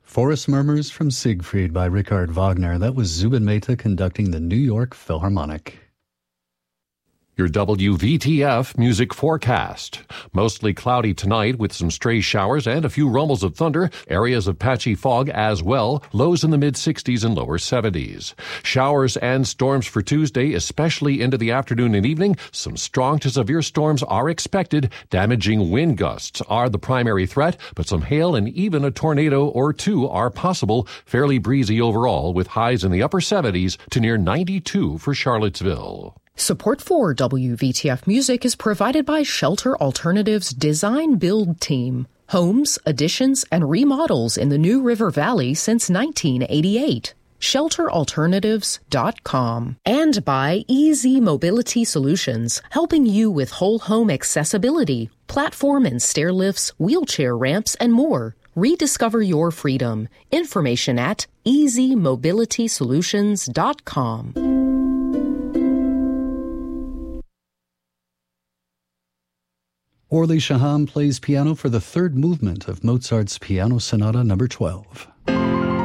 Forest Murmurs from Siegfried by Richard Wagner. That was Zubin Mehta conducting the New York Philharmonic. Your WVTF music forecast. Mostly cloudy tonight with some stray showers and a few rumbles of thunder. Areas of patchy fog as well. Lows in the mid-60s and lower 70s. Showers and storms for Tuesday, especially into the afternoon and evening. Some strong to severe storms are expected. Damaging wind gusts are the primary threat, but some hail and even a tornado or two are possible. Fairly breezy overall with highs in the upper 70s to near 92 for Charlottesville. Support for WVTF Music is provided by Shelter Alternatives Design Build Team. Homes, additions, and remodels in the New River Valley since 1988. ShelterAlternatives.com. And by Easy Mobility Solutions, helping you with whole home accessibility, platform and stair lifts, wheelchair ramps, and more. Rediscover your freedom. Information at EasyMobilitySolutions.com. Orly Shaham plays piano for the third movement of Mozart's Piano Sonata No. 12.